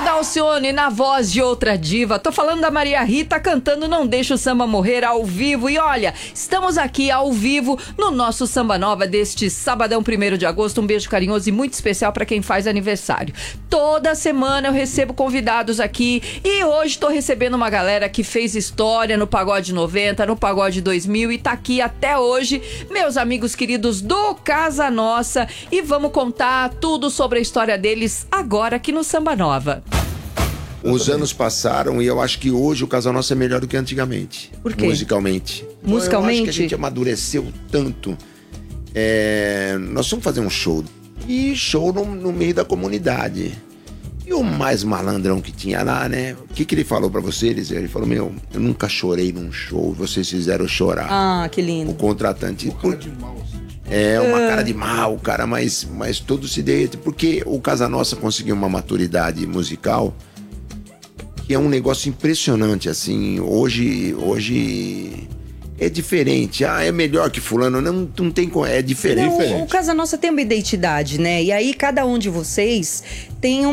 da Alcione na voz de outra diva. Tô falando da Maria Rita cantando Não Deixa o Samba Morrer ao vivo. E olha, estamos aqui ao vivo no nosso Samba Nova deste sabadão 1º de agosto. Um beijo carinhoso e muito especial para quem faz aniversário. Toda semana eu recebo convidados aqui e hoje tô recebendo uma galera que fez história no Pagode 90, no Pagode 2000 e tá aqui até hoje, meus amigos queridos do Casa Nossa, e vamos contar tudo sobre a história deles agora aqui no Samba Nova. Os anos passaram e eu acho que hoje o Casa Nossa é melhor do que antigamente. Por quê? Musicalmente. Musicalmente? Eu acho que a gente amadureceu tanto. Nós fomos fazer um show. E show no meio da comunidade. E o mais malandrão que tinha lá, né? O que ele falou pra vocês? Ele falou, eu nunca chorei num show, vocês fizeram chorar. Ah, que lindo. O contratante. Cara de mal. Uma cara de mal, cara, mas tudo se deu. Porque o Casa Nossa conseguiu uma maturidade musical que é um negócio impressionante, assim. Hoje é diferente. É melhor que fulano. Não tem como. É diferente. Não, o Casa Nossa tem uma identidade, né? E aí cada um de vocês tem